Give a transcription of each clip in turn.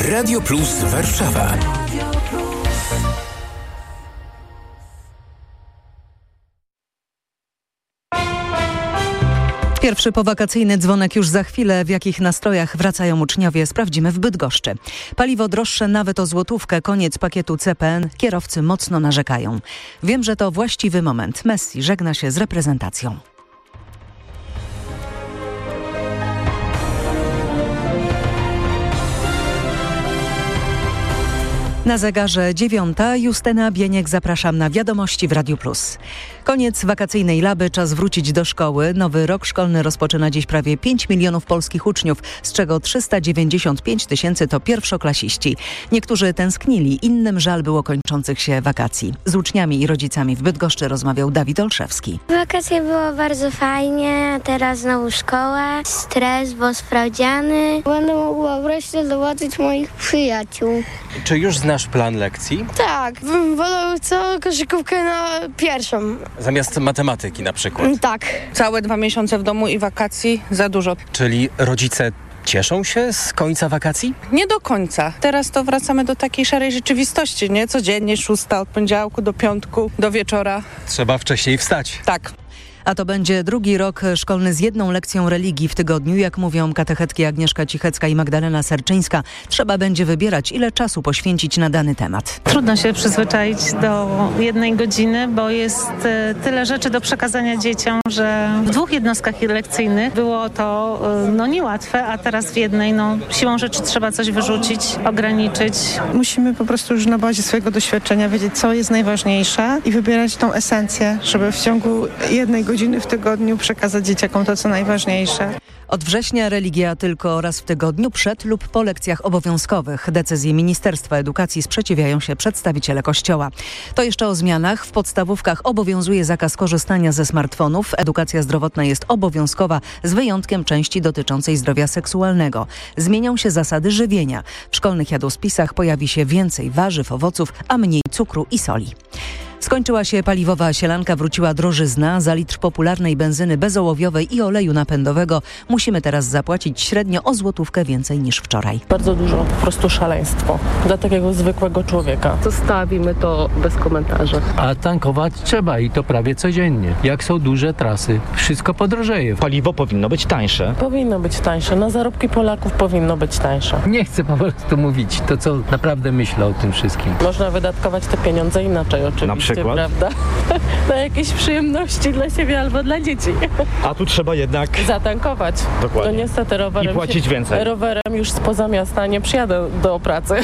Radio Plus Warszawa. Pierwszy powakacyjny dzwonek już za chwilę. W jakich nastrojach wracają uczniowie, sprawdzimy w Bydgoszczy. Paliwo droższe nawet o złotówkę. Koniec pakietu CPN. Kierowcy mocno narzekają. Wiem, że to właściwy moment. Messi żegna się z reprezentacją. Na zegarze 9:00. Justyna Bieniek, zapraszam na wiadomości w Radiu Plus. Koniec wakacyjnej laby, czas wrócić do szkoły. Nowy rok szkolny rozpoczyna dziś prawie 5 milionów polskich uczniów, z czego 395 000 to pierwszoklasiści. Niektórzy tęsknili, innym żal było kończących się wakacji. Z uczniami i rodzicami w Bydgoszczy rozmawiał Dawid Olszewski. Wakacje było bardzo fajnie, a teraz znowu szkoła, stres, bo sprawdziany. Będę mogła wreszcie zobaczyć moich przyjaciół. Czy już znasz plan lekcji? Tak, bym wolał całą koszykówkę na pierwszą. Zamiast matematyki na przykład? Tak. Całe 2 miesiące w domu i wakacji za dużo. Czyli rodzice cieszą się z końca wakacji? Nie do końca. Teraz to wracamy do takiej szarej rzeczywistości, nie? Codziennie 6 od poniedziałku do piątku, do wieczora. Trzeba wcześniej wstać. Tak. A to będzie drugi rok szkolny z jedną lekcją religii w tygodniu. Jak mówią katechetki Agnieszka Cichecka i Magdalena Serczyńska, trzeba będzie wybierać, ile czasu poświęcić na dany temat. Trudno się przyzwyczaić do 1 godziny, bo jest tyle rzeczy do przekazania dzieciom, że w 2 jednostkach lekcyjnych było to niełatwe, a teraz w jednej siłą rzeczy trzeba coś wyrzucić, ograniczyć. Musimy po prostu już na bazie swojego doświadczenia wiedzieć, co jest najważniejsze i wybierać tą esencję, żeby w ciągu 1 godziny w tygodniu przekazać dzieciakom to, co najważniejsze. Od września religia tylko raz w tygodniu, przed lub po lekcjach obowiązkowych. Decyzji Ministerstwa Edukacji sprzeciwiają się przedstawiciele Kościoła. To jeszcze o zmianach. W podstawówkach obowiązuje zakaz korzystania ze smartfonów. Edukacja zdrowotna jest obowiązkowa, z wyjątkiem części dotyczącej zdrowia seksualnego. Zmienią się zasady żywienia. W szkolnych jadłospisach pojawi się więcej warzyw, owoców, a mniej cukru i soli. Skończyła się paliwowa sielanka, wróciła drożyzna. Za litr popularnej benzyny bezołowiowej i oleju napędowego musimy teraz zapłacić średnio o złotówkę więcej niż wczoraj. Bardzo dużo, po prostu szaleństwo dla takiego zwykłego człowieka. Zostawimy to bez komentarzy. A tankować trzeba i to prawie codziennie. Jak są duże trasy, wszystko podrożeje. Paliwo powinno być tańsze. Powinno być tańsze. Na zarobki Polaków powinno być tańsze. Nie chcę po prostu mówić to, co naprawdę myślę o tym wszystkim. Można wydatkować te pieniądze inaczej oczywiście. Na przykład? Prawda? Na jakieś przyjemności dla siebie albo dla dzieci. A tu trzeba jednak zatankować. Dokładnie. No niestety rowerem i płacić więcej. Rowerem już spoza miasta nie przyjadę do pracy.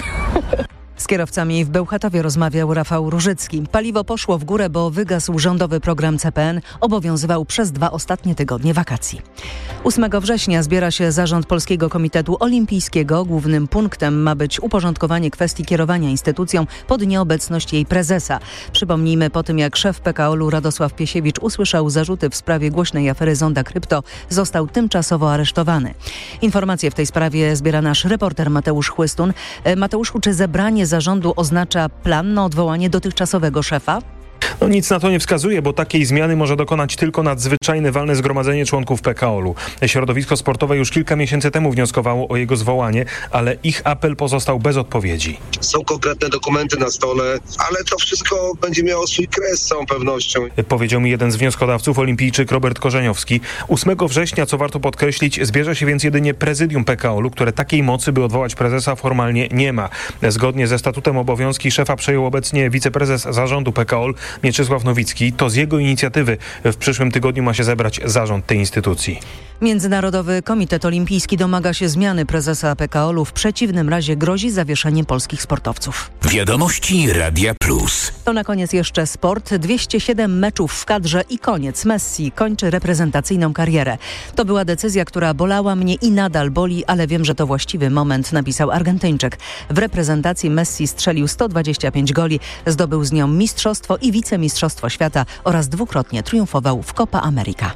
Z kierowcami w Bełchatowie rozmawiał Rafał Różycki. Paliwo poszło w górę, bo wygasł rządowy program CPN. Obowiązywał przez 2 ostatnie tygodnie wakacji. 8 września zbiera się zarząd Polskiego Komitetu Olimpijskiego. Głównym punktem ma być uporządkowanie kwestii kierowania instytucją pod nieobecność jej prezesa. Przypomnijmy, po tym jak szef PKOL-u Radosław Piesiewicz usłyszał zarzuty w sprawie głośnej afery Zonda Krypto, został tymczasowo aresztowany. Informacje w tej sprawie zbiera nasz reporter Mateusz Chłystun. Mateuszu, czy zebranie zarządu oznacza plan na odwołanie dotychczasowego szefa? Nic na to nie wskazuje, bo takiej zmiany może dokonać tylko nadzwyczajne walne zgromadzenie członków PKOL-u. Środowisko sportowe już kilka miesięcy temu wnioskowało o jego zwołanie, ale ich apel pozostał bez odpowiedzi. Są konkretne dokumenty na stole, ale to wszystko będzie miało swój kres z całą pewnością. Powiedział mi jeden z wnioskodawców, olimpijczyk Robert Korzeniowski. 8 września, co warto podkreślić, zbierze się więc jedynie prezydium PKOL-u, które takiej mocy, by odwołać prezesa, formalnie nie ma. Zgodnie ze statutem obowiązki szefa przejął obecnie wiceprezes zarządu PKOL Mieczysław Nowicki. To z jego inicjatywy w przyszłym tygodniu ma się zebrać zarząd tej instytucji. Międzynarodowy Komitet Olimpijski domaga się zmiany prezesa PKOL-u. W przeciwnym razie grozi zawieszeniem polskich sportowców. Wiadomości Radia Plus. To na koniec jeszcze sport. 207 meczów w kadrze i koniec. Messi kończy reprezentacyjną karierę. To była decyzja, która bolała mnie i nadal boli, ale wiem, że to właściwy moment, napisał Argentyńczyk. W reprezentacji Messi strzelił 125 goli, zdobył z nią mistrzostwo i wicemistrzostwo świata oraz 2-krotnie triumfował w Copa America.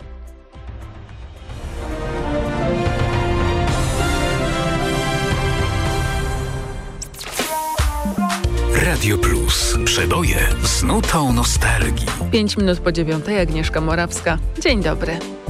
Radio Plus. Przeboje z nutą nostalgii. 5 minut po 9:00, Agnieszka Morawska. Dzień dobry.